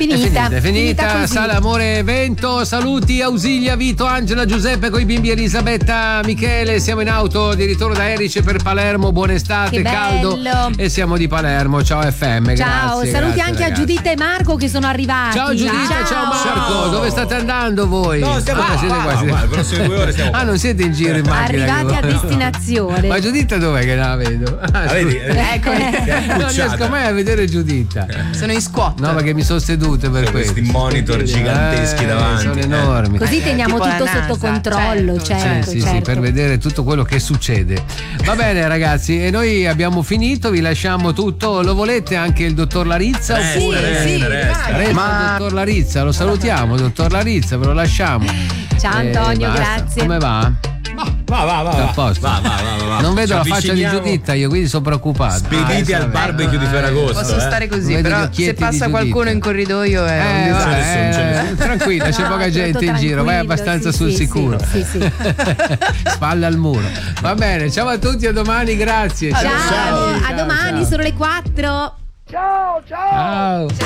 Finita. È finita. Così. Sala Amore Evento. Saluti Ausilia, Vito, Angela, Giuseppe coi bimbi, Elisabetta, Michele. Siamo in auto di ritorno da Erice per Palermo. Buona estate, Che caldo. bello. E siamo di Palermo. Ciao FM. Ciao, grazie, saluti grazie, anche ragazzi. a Giuditta e Marco che sono arrivati. Ciao Giuditta, ciao Marco. Dove state andando voi? No, stiamo siete qua, siete- le prossime 2 ore stiamo qua. non siete in giro in macchina. Arrivati a che voi- destinazione. Ma Giuditta dov'è che non la vedo? Vedi? Ecco. Non riesco mai a vedere Giuditta. Sono in squat. No, perché mi sono seduto per questo. Questi monitor giganteschi davanti. Sono enormi. Così teniamo Tipo la tutto NASA, sotto controllo, certo, sì, certo. per vedere tutto quello che succede. Va bene ragazzi, e noi abbiamo finito, vi lasciamo tutto. Lo volete anche il dottor Larizza? Oppure Resta. resta il dottor Larizza, lo salutiamo, dottor Larizza, ve lo lasciamo. Ciao Antonio, basta. grazie. Come va? Va. A posto. Va. Non vedo Ci la faccia di avviciniamo. Giuditta io, quindi sono preoccupato. Spediti al barbecue di Ferragosto. Posso stare così, Vedo gli però occhietti se passa di qualcuno Giuditta. in corridoio è un Vabbè, disastro. non ce ne tranquilla, c'è No, poca tutto gente in giro, vai tranquillo, abbastanza sì, sul sì, sicuro. sì, sì. Spalle al muro. Va bene, ciao a tutti, a domani, grazie. Ciao, a domani, sono le 4. Ciao.